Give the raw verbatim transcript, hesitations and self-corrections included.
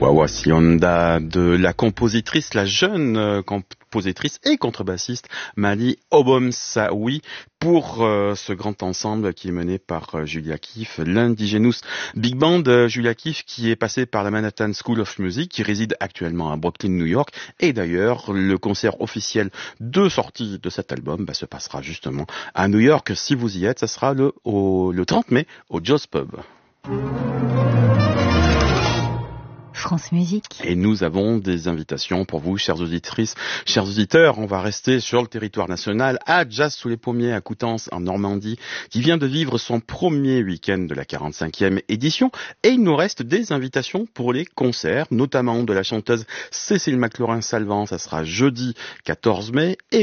Wawasionda de la compositrice, la jeune euh, compositrice et contrebassiste Mali Obomsaoui pour euh, ce grand ensemble qui est mené par euh, Julia Keefe, l'Indigenous Big Band. euh, Julia Keefe qui est passée par la Manhattan School of Music, qui réside actuellement à Brooklyn, New York. Et d'ailleurs, le concert officiel de sortie de cet album bah, se passera justement à New York. Si vous y êtes, ça sera le, au, le trente mai au Joe's Pub. France Musique. Et nous avons des invitations pour vous, chères auditrices, chers auditeurs. On va rester sur le territoire national à Jazz sous les pommiers à Coutances en Normandie, qui vient de vivre son premier week-end de la quarante-cinquième édition. Et il nous reste des invitations pour les concerts, notamment de la chanteuse Cécile McLaurin-Salvant. Ça sera jeudi quatorze mai. Et